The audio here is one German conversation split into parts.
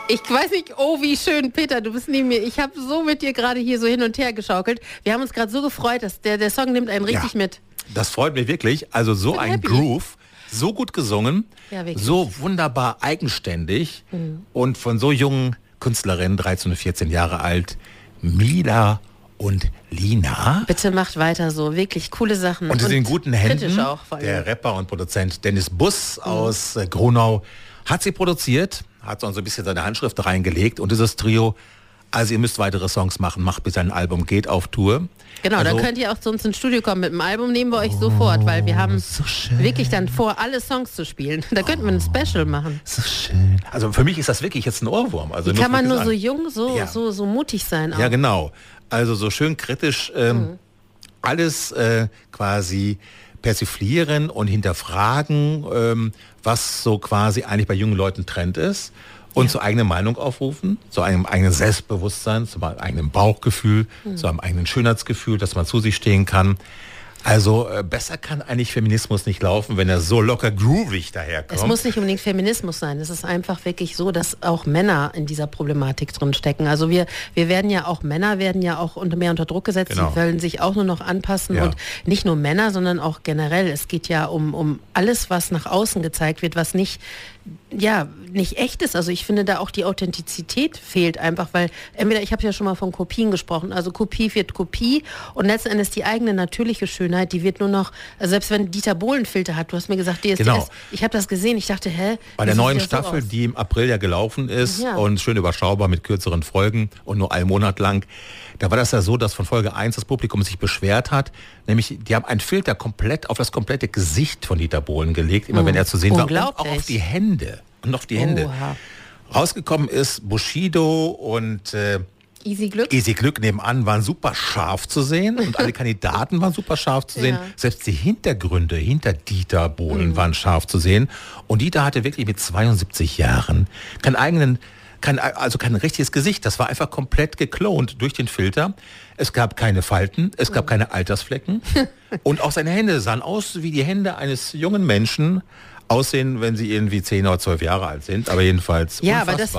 Ich weiß nicht, oh wie schön, Peter, du bist neben mir. Ich habe so mit dir gerade hier so hin und her geschaukelt. Wir haben uns gerade so gefreut, dass der Song nimmt einen richtig mit. Das freut mich wirklich. Also so ein happy. Groove, so gut gesungen, so wunderbar eigenständig und von so jungen Künstlerinnen, 13 und 14 Jahre alt, Mila und Lina. Bitte macht weiter so, wirklich coole Sachen. Und sie sind in guten Händen. Auch, der Rapper und Produzent Dennis Buss aus Gronau hat sie produziert, hat so ein bisschen seine Handschrift reingelegt und dieses Trio, also ihr müsst weitere Songs machen, macht bitte ein Album, geht auf Tour. Genau, also, dann könnt ihr auch zu uns ins Studio kommen mit dem Album, nehmen wir euch sofort, weil wir haben wirklich dann vor, alle Songs zu spielen. Da könnten wir ein Special machen. So schön. Also für mich ist das wirklich jetzt ein Ohrwurm. Also wie kann man nur so jung, so mutig sein auch. Ja, genau. Also so schön kritisch alles quasi persiflieren und hinterfragen, was so quasi eigentlich bei jungen Leuten Trend ist und zur eigenen Meinung aufrufen, zu einem eigenen Selbstbewusstsein, zu einem eigenen Bauchgefühl, zu einem eigenen Schönheitsgefühl, dass man zu sich stehen kann. Also besser kann eigentlich Feminismus nicht laufen, wenn er so locker groovig daherkommt. Es muss nicht unbedingt Feminismus sein. Es ist einfach wirklich so, dass auch Männer in dieser Problematik drin stecken. Also Männer werden ja auch mehr unter Druck gesetzt. Genau. Die wollen sich auch nur noch anpassen und nicht nur Männer, sondern auch generell. Es geht ja um alles, was nach außen gezeigt wird, was nicht echt ist. Also ich finde da auch die Authentizität fehlt einfach, weil entweder, ich habe ja schon mal von Kopien gesprochen, also Kopie wird Kopie und letzten Endes die eigene natürliche Schönheit, die wird nur noch, also selbst wenn Dieter Bohlen Filter hat, du hast mir gesagt, DSDS, ich habe das gesehen, ich dachte, bei der neuen Staffel, die im April ja gelaufen ist und schön überschaubar mit kürzeren Folgen und nur einen Monat lang, da war das ja so, dass von Folge 1 das Publikum sich beschwert hat, nämlich die haben einen Filter komplett auf das komplette Gesicht von Dieter Bohlen gelegt, immer wenn er zu sehen war, und auch auf die Hände. Rausgekommen ist Bushido und Easy Glück nebenan waren super scharf zu sehen und alle Kandidaten waren super scharf zu sehen. Selbst die Hintergründe hinter Dieter Bohlen waren scharf zu sehen. Und Dieter hatte wirklich mit 72 Jahren kein richtiges Gesicht. Das war einfach komplett geklont durch den Filter. Es gab keine Falten, es gab keine Altersflecken. Und auch seine Hände sahen aus wie die Hände eines jungen Menschen aussehen, wenn sie irgendwie 10 oder 12 Jahre alt sind. Aber jedenfalls unfassbar. Aber dass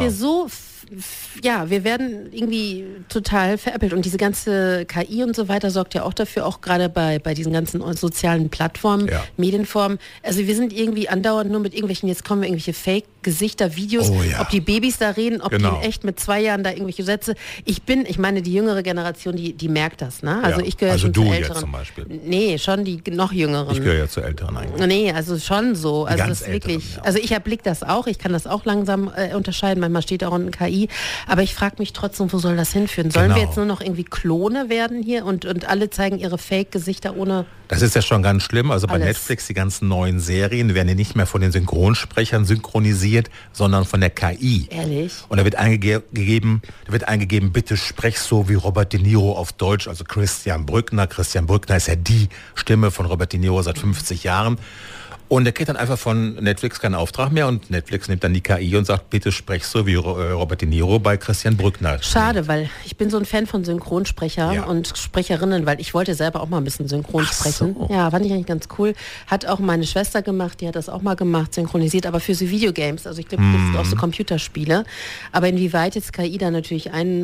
wir wir werden irgendwie total veräppelt und diese ganze KI und so weiter sorgt ja auch dafür, auch gerade bei diesen ganzen sozialen Plattformen, Medienformen. Also wir sind irgendwie andauernd nur mit irgendwelchen, jetzt kommen irgendwelche Fake-Gesichter, Videos, ob die Babys da reden, ob die in echt mit 2 Jahren da irgendwelche Sätze. Ich meine, die jüngere Generation, die merkt das, ne? Also ich gehöre schon zu Älteren. Also du jetzt zum Beispiel? Nee, schon die noch Jüngeren. Ich gehöre ja zu Älteren eigentlich. Nee, also schon so. Also das ist wirklich, also ich erblick das auch, ich kann das auch langsam unterscheiden, manchmal steht auch ein KI. Aber ich frage mich trotzdem, wo soll das hinführen? Sollen wir jetzt nur noch irgendwie Klone werden hier und alle zeigen ihre Fake-Gesichter ohne... Das ist ja schon ganz schlimm. Also bei Netflix, die ganzen neuen Serien werden ja nicht mehr von den Synchronsprechern synchronisiert, sondern von der KI. Ehrlich? Und da wird eingegeben, bitte sprech so wie Robert De Niro auf Deutsch, also Christian Brückner. Christian Brückner ist ja die Stimme von Robert De Niro seit 50 Jahren. Und er kriegt dann einfach von Netflix keinen Auftrag mehr und Netflix nimmt dann die KI und sagt, bitte sprech so wie Robert De Niro bei Christian Brückner. Schade, weil ich bin so ein Fan von Synchronsprecher und Sprecherinnen, weil ich wollte selber auch mal ein bisschen synchron sprechen. So. Ja, fand ich eigentlich ganz cool. Hat auch meine Schwester gemacht, die hat das auch mal gemacht, synchronisiert, aber für so Videogames. Also ich glaube, das sind auch so Computerspiele. Aber inwieweit jetzt KI da natürlich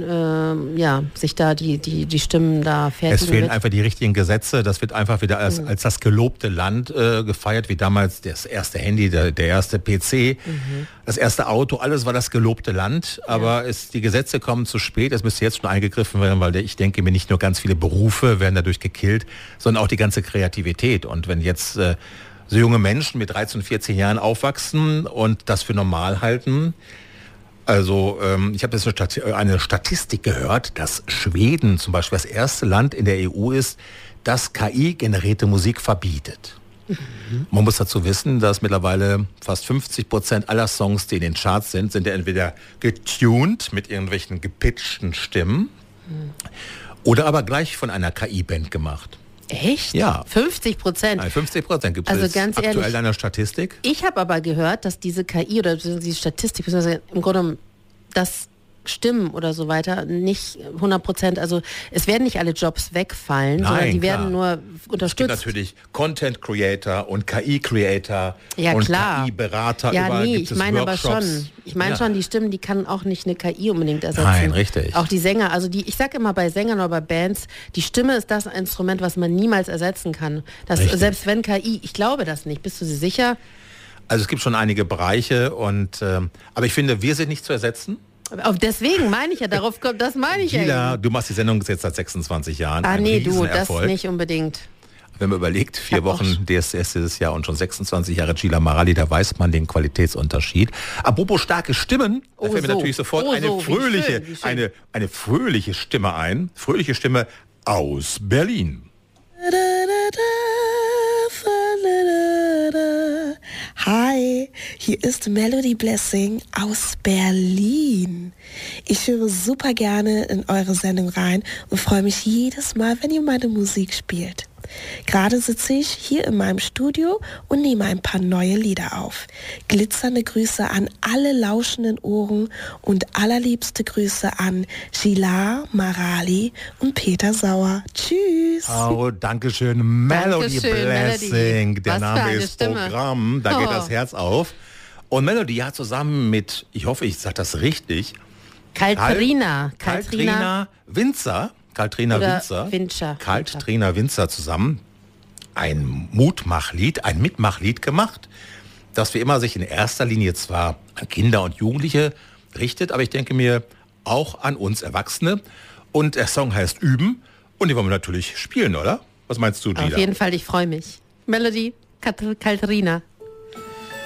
sich da die Stimmen da fertigen Es fehlen einfach die richtigen Gesetze. Das wird einfach wieder als das gelobte Land gefeiert, wie damals das erste Handy, der erste PC, das erste Auto, alles war das gelobte Land, aber die Gesetze kommen zu spät, es müsste jetzt schon eingegriffen werden, weil ich denke mir, nicht nur ganz viele Berufe werden dadurch gekillt, sondern auch die ganze Kreativität. Und wenn jetzt so junge Menschen mit 13, 14 Jahren aufwachsen und das für normal halten, also ich habe jetzt eine Statistik gehört, dass Schweden zum Beispiel das erste Land in der EU ist, das KI-generierte Musik verbietet. Man muss dazu wissen, dass mittlerweile fast 50% aller Songs, die in den Charts sind ja entweder getuned mit irgendwelchen gepitchten Stimmen oder aber gleich von einer KI-Band gemacht. Echt? Ja. 50%? Nein, 50% gibt es ganz aktuell ehrlich, in der Statistik. Ich habe aber gehört, dass diese KI oder diese Statistik, im Grunde genommen, dass Stimmen oder so weiter nicht 100%, also es werden nicht alle Jobs wegfallen, sondern die werden nur unterstützt. Es gibt natürlich Content Creator und KI Creator und KI-Berater. Ja, nee, ich meine aber schon. Ich meine schon, die Stimmen, die kann auch nicht eine KI unbedingt ersetzen. Nein, richtig. Auch die Sänger, also ich sage immer bei Sängern oder bei Bands, die Stimme ist das Instrument, was man niemals ersetzen kann. Selbst wenn KI, ich glaube das nicht. Bist du dir sicher? Also es gibt schon einige Bereiche aber ich finde, wir sind nicht zu ersetzen. Deswegen meine ich ja, das meine ich ja. Gila, du machst die Sendung jetzt seit 26 Jahren. Nee, du, das nicht unbedingt. Wenn man überlegt, 4 Wochen DSDS dieses Jahr und schon 26 Jahre Gila Marali, da weiß man den Qualitätsunterschied. Apropos starke Stimmen, da fällt mir natürlich sofort eine fröhliche Stimme ein. Fröhliche Stimme aus Berlin. Hi, hier ist Melody Blessing aus Berlin. Ich höre super gerne in eure Sendung rein und freue mich jedes Mal, wenn ihr meine Musik spielt. Gerade sitze ich hier in meinem Studio und nehme ein paar neue Lieder auf. Glitzernde Grüße an alle lauschenden Ohren und allerliebste Grüße an Gila Marali und Peter Sauer. Tschüss. Oh, dankeschön. Melody Blessing. Der Name ist Programm. Da geht das Herz auf. Und Melody hat zusammen mit, ich hoffe, ich sage das richtig, Kaltrina Winzer zusammen ein Mutmachlied, ein Mitmachlied gemacht, das wie immer sich in erster Linie zwar an Kinder und Jugendliche richtet, aber ich denke mir auch an uns Erwachsene. Und der Song heißt Üben und den wollen wir natürlich spielen, oder? Was meinst du, Gila? Auf jeden Fall, ich freue mich. Melody, Kaltrina.